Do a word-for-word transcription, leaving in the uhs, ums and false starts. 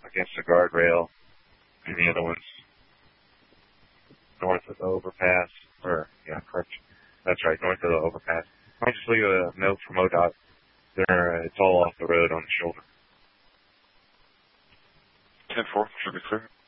against the guardrail, and the other one's north of the overpass. Or, yeah, correct. That's right, north of the overpass. I'll just leave a note from ODOT. There, it's all off the road on the shoulder. ten four, should be clear.